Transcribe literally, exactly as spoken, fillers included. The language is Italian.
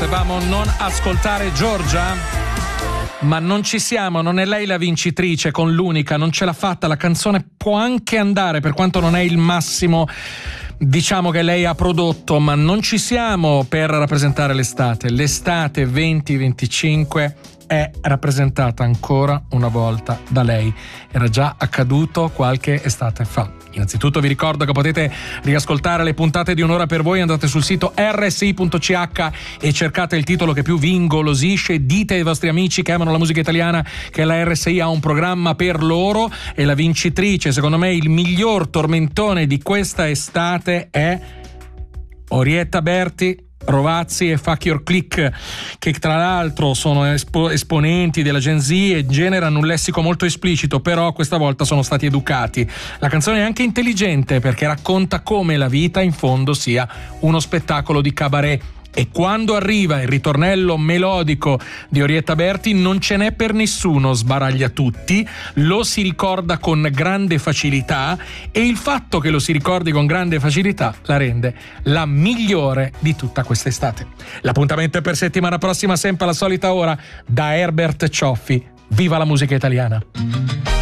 Dovevamo non ascoltare Giorgia? Ma non ci siamo, non è lei la vincitrice con l'unica, non ce l'ha fatta, la canzone può anche andare per quanto non è il massimo, diciamo, che lei ha prodotto, ma non ci siamo per rappresentare l'estate. L'estate venti venticinque è rappresentata ancora una volta da lei. Era già accaduto qualche estate fa. Innanzitutto vi ricordo che potete riascoltare le puntate di Un'ora per voi, andate sul sito erre esse i punto ci acca e cercate il titolo che più vi ingolosisce, dite ai vostri amici che amano la musica italiana che la erre esse i ha un programma per loro, e la vincitrice, secondo me il miglior tormentone di questa estate, è Orietta Berti, Rovazzi e Fuck Your Click, che tra l'altro sono espo- esponenti della Gen Z e generano un lessico molto esplicito, però questa volta sono stati educati. La canzone è anche intelligente perché racconta come la vita in fondo sia uno spettacolo di cabaret. E quando arriva il ritornello melodico di Orietta Berti non ce n'è per nessuno, sbaraglia tutti, lo si ricorda con grande facilità, e il fatto che lo si ricordi con grande facilità la rende la migliore di tutta quest'estate. L'appuntamento è per settimana prossima, sempre alla solita ora, da Herbert Cioffi. Viva la musica italiana!